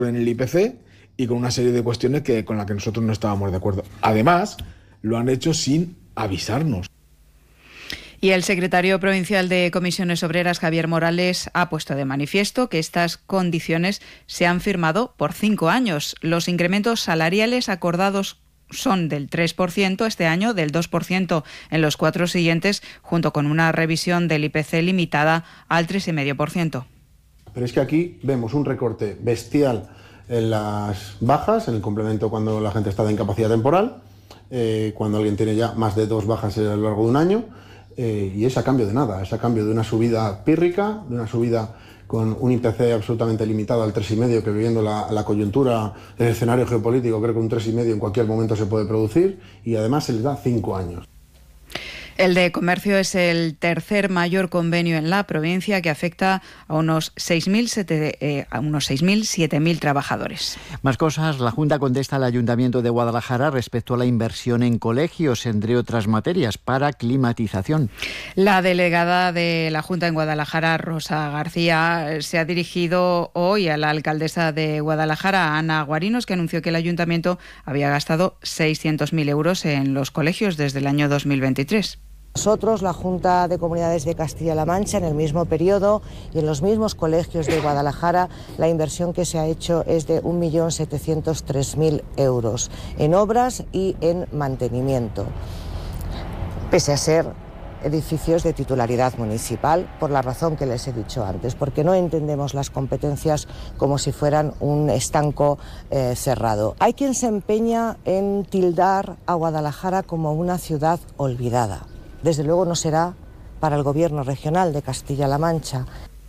en el IPC y con una serie de cuestiones con las que nosotros no estábamos de acuerdo. Además, lo han hecho sin avisarnos. Y el secretario provincial de Comisiones Obreras, Javier Morales, ha puesto de manifiesto que estas condiciones se han firmado por 5 años. Los incrementos salariales acordados son del 3% este año, del 2% en los 4 siguientes, junto con una revisión del IPC limitada al 3,5%. Pero es que aquí vemos un recorte bestial en las bajas, en el complemento cuando la gente está de incapacidad temporal, cuando alguien tiene ya más de 2 bajas a lo largo de un año, y es a cambio de nada, es a cambio de una subida pírrica, de una subida con un IPC absolutamente limitado al 3,5, que viviendo la coyuntura, el escenario geopolítico, creo que un 3,5 en cualquier momento se puede producir, y además se les da 5 años. El de comercio es el tercer mayor convenio en la provincia, que afecta a unos 7.000 trabajadores. Más cosas. La Junta contesta al Ayuntamiento de Guadalajara respecto a la inversión en colegios, entre otras materias, para climatización. La delegada de la Junta en Guadalajara, Rosa García, se ha dirigido hoy a la alcaldesa de Guadalajara, Ana Guarinos, que anunció que el Ayuntamiento había gastado 600.000 euros en los colegios desde el año 2023. Nosotros, la Junta de Comunidades de Castilla-La Mancha, en el mismo periodo y en los mismos colegios de Guadalajara, la inversión que se ha hecho es de 1.703.000 euros en obras y en mantenimiento, pese a ser edificios de titularidad municipal, por la razón que les he dicho antes, porque no entendemos las competencias como si fueran un estanco cerrado. Hay quien se empeña en tildar a Guadalajara como una ciudad olvidada. Desde luego no será para el Gobierno regional de Castilla-La Mancha.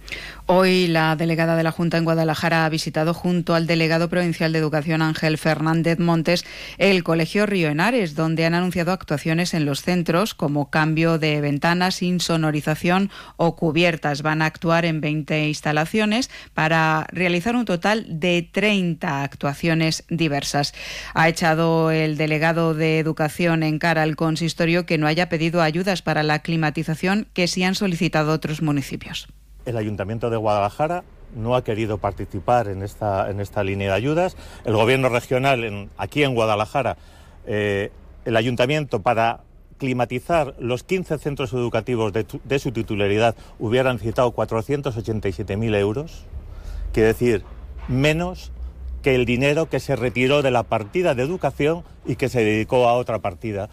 Hoy la delegada de la Junta en Guadalajara ha visitado, junto al delegado provincial de Educación, Ángel Fernández Montes, el Colegio Río Henares, donde han anunciado actuaciones en los centros como cambio de ventanas, insonorización o cubiertas. Van a actuar en 20 instalaciones para realizar un total de 30 actuaciones diversas. Ha echado el delegado de Educación en cara al consistorio que no haya pedido ayudas para la climatización que sí han solicitado otros municipios. El Ayuntamiento de Guadalajara no ha querido participar en esta línea de ayudas. El Gobierno regional, aquí en Guadalajara, el Ayuntamiento, para climatizar los 15 centros educativos de su titularidad, hubieran necesitado 487.000 euros, quiere decir, menos que el dinero que se retiró de la partida de educación y que se dedicó a otra partida.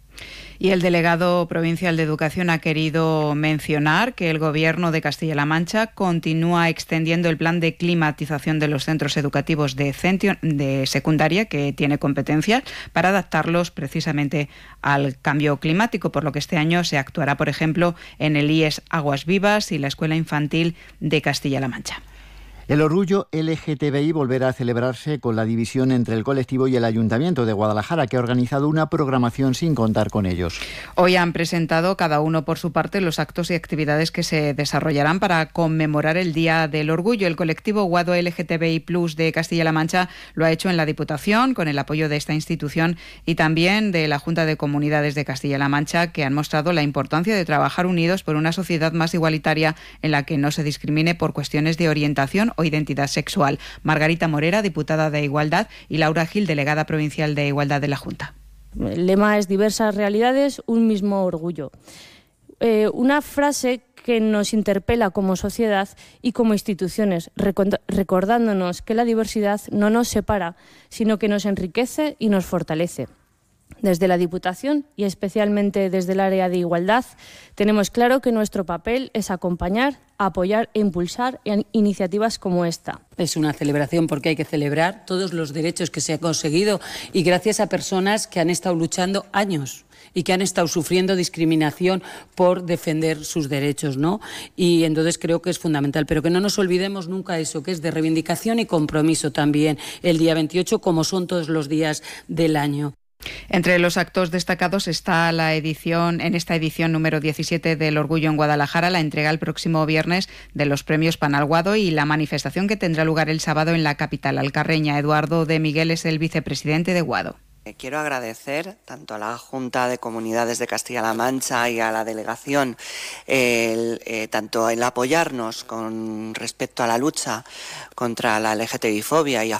Y el delegado provincial de Educación ha querido mencionar que el Gobierno de Castilla-La Mancha continúa extendiendo el plan de climatización de los centros educativos de secundaria, que tiene competencias, para adaptarlos precisamente al cambio climático, por lo que este año se actuará, por ejemplo, en el IES Aguas Vivas y la Escuela Infantil de Castilla-La Mancha. El orgullo LGTBI volverá a celebrarse con la división entre el colectivo y el Ayuntamiento de Guadalajara, que ha organizado una programación sin contar con ellos. Hoy han presentado cada uno por su parte los actos y actividades que se desarrollarán para conmemorar el Día del Orgullo. El colectivo Guado LGTBI Plus de Castilla-La Mancha lo ha hecho en la Diputación, con el apoyo de esta institución y también de la Junta de Comunidades de Castilla-La Mancha, que han mostrado la importancia de trabajar unidos por una sociedad más igualitaria en la que no se discrimine por cuestiones de orientación o identidad sexual. Margarita Morera, diputada de Igualdad, y Laura Gil, delegada provincial de Igualdad de la Junta. El lema es diversas realidades, un mismo orgullo. Una frase que nos interpela como sociedad y como instituciones, recordándonos que la diversidad no nos separa, sino que nos enriquece y nos fortalece. Desde la Diputación y especialmente desde el área de igualdad, tenemos claro que nuestro papel es acompañar, apoyar e impulsar iniciativas como esta. Es una celebración porque hay que celebrar todos los derechos que se han conseguido y gracias a personas que han estado luchando años y que han estado sufriendo discriminación por defender sus derechos, ¿no? Y entonces creo que es fundamental, pero que no nos olvidemos nunca eso, que es de reivindicación y compromiso también el día 28, como son todos los días del año. Entre los actos destacados está en esta edición número 17 del Orgullo en Guadalajara, la entrega el próximo viernes de los premios Panal-Guado y la manifestación que tendrá lugar el sábado en la capital alcarreña. Eduardo de Miguel es el vicepresidente de Guado. Quiero agradecer tanto a la Junta de Comunidades de Castilla-La Mancha y a la delegación tanto el apoyarnos con respecto a la lucha contra la LGTBI-fobia y a